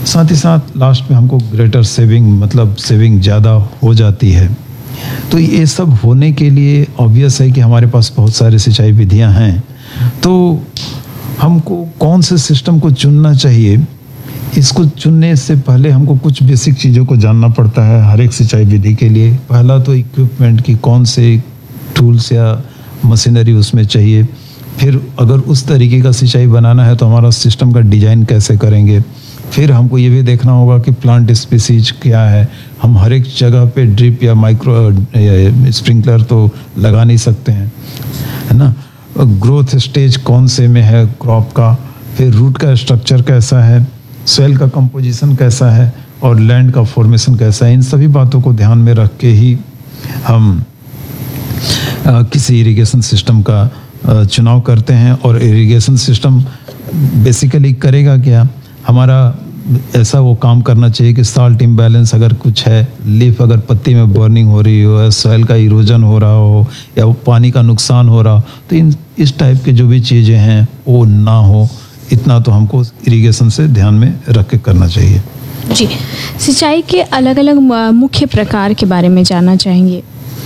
साथ ही साथ लास्ट में हमको ग्रेटर सेविंग मतलब सेविंग ज़्यादा हो जाती है। तो ये सब होने के लिए ऑब्वियस है कि हमारे पास बहुत सारी सिंचाई विधियां हैं। तो हमको कौन से सिस्टम को चुनना चाहिए, इसको चुनने से पहले हमको कुछ बेसिक चीज़ों को जानना पड़ता है हर एक सिंचाई विधि के लिए। पहला तो इक्विपमेंट की कौन से टूल्स या मशीनरी उसमें चाहिए। फिर अगर उस तरीके का सिंचाई बनाना है तो हमारा सिस्टम का डिज़ाइन कैसे करेंगे। फिर हमको ये भी देखना होगा कि प्लांट स्पीसीज क्या है। हम हर एक जगह पे ड्रिप या माइक्रो स्प्रिंकलर तो लगा नहीं सकते हैं, है ना। ग्रोथ स्टेज कौन से में है क्रॉप का, फिर रूट का स्ट्रक्चर कैसा है, सॉइल का कंपोजिशन कैसा है और लैंड का फॉर्मेशन कैसा है। इन सभी बातों को ध्यान में रख के ही हम किसी इरिगेशन सिस्टम का चुनाव करते हैं। और इरिगेशन सिस्टम बेसिकली करेगा क्या, हमारा ऐसा वो काम करना चाहिए कि साल्ट इम्बैलेंस अगर कुछ है, लीफ अगर पत्ती में बर्निंग हो रही हो, सॉइल का इरोजन हो रहा हो या वो पानी का नुकसान हो रहा हो, तो इस टाइप के जो भी चीज़ें हैं वो ना हो। इतना तो हमको इरिगेशन से ध्यान में रख के करना चाहिए। जी, सिंचाई के अलग अलग मुख्य प्रकार के बारे में जानना चाहेंगे।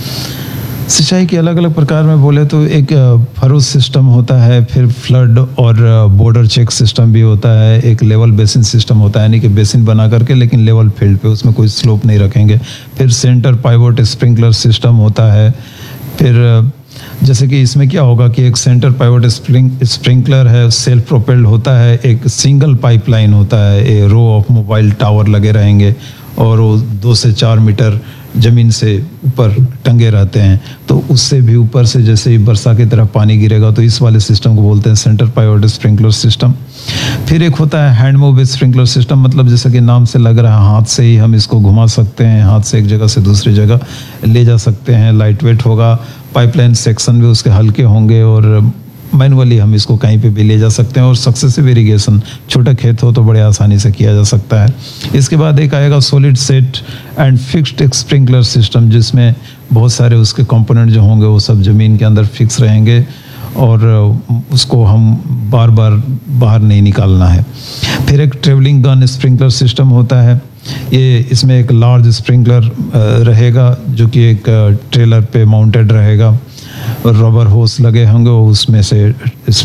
सिंचाई के अलग अलग प्रकार में बोले तो एक फरो सिस्टम होता है, फिर फ्लड और बॉर्डर चेक सिस्टम भी होता है, एक लेवल बेसिन सिस्टम होता है, यानी कि बेसिन बना करके लेकिन लेवल फील्ड पे उसमें कोई स्लोप नहीं रखेंगे। फिर सेंटर पाइवोट स्प्रिंकलर सिस्टम होता है। फिर जैसे कि इसमें क्या होगा कि एक सेंटर पाइवोट स्प्रिंकलर है, सेल्फ प्रोपेल्ड होता है, एक सिंगल पाइपलाइन होता है, ए रो ऑफ मोबाइल टावर लगे रहेंगे और वो 2 से 4 मीटर ज़मीन से ऊपर टंगे रहते हैं। तो उससे भी ऊपर से जैसे ही वर्षा की तरफ पानी गिरेगा तो इस वाले सिस्टम को बोलते हैं सेंटर पाइवोट स्प्रिंकलर सिस्टम। फिर एक होता है हैंड मूव स्प्रिंकलर सिस्टम, मतलब जैसा कि नाम से लग रहा है हाथ से ही हम इसको घुमा सकते हैं, हाथ से एक जगह से दूसरी जगह ले जा सकते हैं। लाइट वेट होगा, पाइपलाइन सेक्शन भी उसके हल्के होंगे और मैनुअली हम इसको कहीं पे भी ले जा सकते हैं। और सक्सेसिव इरिगेशन छोटा खेत हो तो बड़े आसानी से किया जा सकता है। इसके बाद एक आएगा solid set and fixed sprinkler system, जिसमें बहुत सारे उसके कंपोनेंट जो होंगे वो सब ज़मीन के अंदर फिक्स रहेंगे और उसको हम बार बार बाहर नहीं निकालना है। फिर एक ट्रेवलिंग गन स्प्रिंकलर सिस्टम होता है। ये इसमें एक लार्ज स्प्रिंकलर रहेगा जो कि एक ट्रेलर पे माउंटेड रहेगा और रबर होस लगे होंगे, उसमें से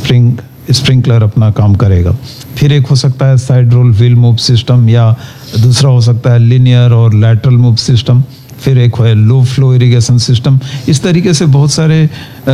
स्प्रिंकलर अपना काम करेगा। फिर एक हो सकता है side role wheel move system, या दूसरा हो सकता है लिनियर और लैटरल मूव सिस्टम। फिर एक है लो फ्लो इरिगेशन सिस्टम। इस तरीके से बहुत सारे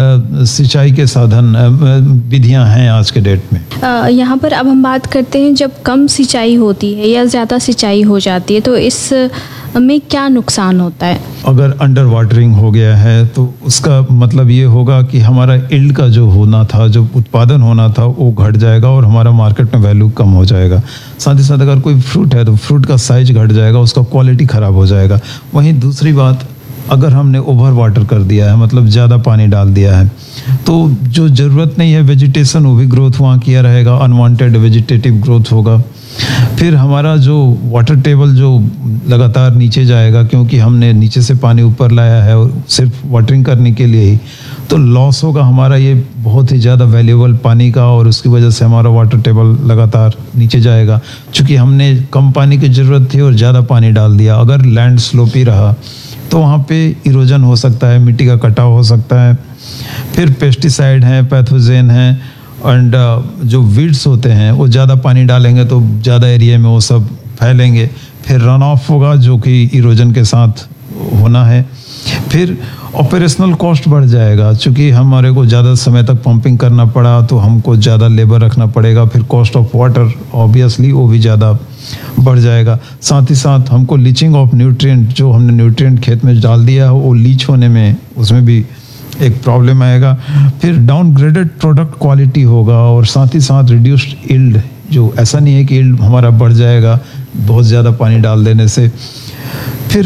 सिंचाई के साधन विधियां हैं आज के डेट में। यहाँ पर अब हम बात करते हैं जब कम सिंचाई होती है या ज़्यादा सिंचाई हो जाती है तो इस में क्या नुकसान होता है। अगर अंडर वाटरिंग हो गया है तो उसका मतलब ये होगा कि हमारा यील्ड का जो होना था, जो उत्पादन होना था वो घट जाएगा और हमारा मार्केट में वैल्यू कम हो जाएगा। साथ ही साथ अगर कोई फ्रूट है तो फ्रूट का साइज घट जाएगा, उसका क्वालिटी ख़राब हो जाएगा। वहीं दूसरी बात, अगर हमने ओवर वाटर कर दिया है, मतलब ज़्यादा पानी डाल दिया है, तो जो ज़रूरत नहीं है वेजिटेशन वो भी ग्रोथ वहाँ किया रहेगा, अनवांटेड वेजिटेटिव ग्रोथ होगा। फिर हमारा जो वाटर टेबल जो लगातार नीचे जाएगा, क्योंकि हमने नीचे से पानी ऊपर लाया है और सिर्फ वाटरिंग करने के लिए ही, तो लॉस होगा हमारा ये बहुत ही ज़्यादा वैल्यूएबल पानी का, और उसकी वजह से हमारा वाटर टेबल लगातार नीचे जाएगा। चूँकि हमने कम पानी की ज़रूरत थी और ज़्यादा पानी डाल दिया। अगर लैंड स्लोपी रहा तो वहाँ पे इरोजन हो सकता है, मिट्टी का कटाव हो सकता है। फिर पेस्टिसाइड हैं, पैथोजेन हैं एंड जो वीड्स होते हैं वो ज़्यादा पानी डालेंगे तो ज़्यादा एरिया में वो सब फैलेंगे। फिर रन ऑफ होगा जो कि इरोजन के साथ होना है। फिर ऑपरेशनल कॉस्ट बढ़ जाएगा, चूँकि हमारे को ज़्यादा समय तक पंपिंग करना पड़ा तो हमको ज़्यादा लेबर रखना पड़ेगा। फिर कॉस्ट ऑफ वाटर ऑब्वियसली वो भी ज़्यादा बढ़ जाएगा। साथ ही साथ हमको लीचिंग ऑफ न्यूट्रिएंट, जो हमने न्यूट्रिएंट खेत में डाल दिया है वो लीच होने में उसमें भी एक प्रॉब्लम आएगा। फिर डाउनग्रेडेड प्रोडक्ट क्वालिटी होगा और साथ ही साथ रिड्यूस्ड यील्ड, जो ऐसा नहीं है कि यील्ड हमारा बढ़ जाएगा बहुत ज़्यादा पानी डाल देने से। फिर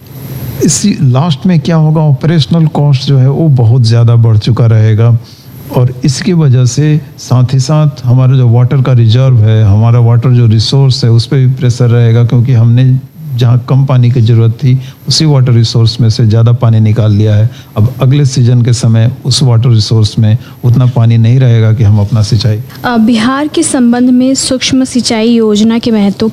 इसी लास्ट में क्या होगा, ऑपरेशनल कॉस्ट जो है वो बहुत ज़्यादा बढ़ चुका रहेगा और इसकी वजह से साथ ही साथ हमारा जो वाटर का रिजर्व है, हमारा वाटर जो रिसोर्स है उस पर भी प्रेशर रहेगा, क्योंकि हमने जहाँ कम पानी की ज़रूरत थी उसी वाटर रिसोर्स में से ज़्यादा पानी निकाल लिया है। अब अगले सीजन के समय उस वाटर रिसोर्स में उतना पानी नहीं रहेगा कि हम अपना सिंचाई। बिहार के संबंध में सूक्ष्म सिंचाई योजना के महत्व